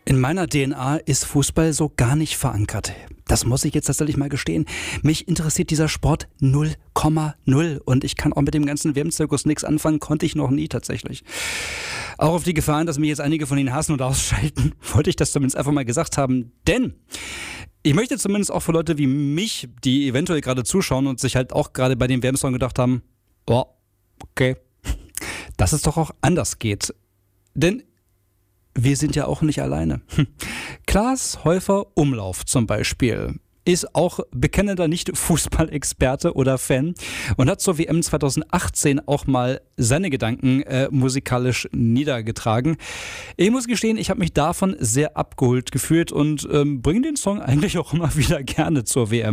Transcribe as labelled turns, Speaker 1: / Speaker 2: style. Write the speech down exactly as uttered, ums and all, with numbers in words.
Speaker 1: In meiner D N A ist Fußball so gar nicht verankert. Das muss ich jetzt tatsächlich mal gestehen. Mich interessiert dieser Sport null Komma null und ich kann auch mit dem ganzen W M-Zirkus nichts anfangen, konnte ich noch nie tatsächlich. Auch auf die Gefahren, dass mich jetzt einige von Ihnen hassen und ausschalten, wollte ich das zumindest einfach mal gesagt haben, denn ich möchte zumindest auch für Leute wie mich, die eventuell gerade zuschauen und sich halt auch gerade bei dem W M-Song gedacht haben, oh, okay, dass es doch auch anders geht. Denn wir sind ja auch nicht alleine. Klaas Häufer Umlauf zum Beispiel ist auch bekennender Nicht-Fußballexperte oder Fan und hat zur W M zweitausendachtzehn auch mal seine Gedanken äh, musikalisch niedergetragen. Ich muss gestehen, ich habe mich davon sehr abgeholt gefühlt und ähm, bringe den Song eigentlich auch immer wieder gerne zur W M.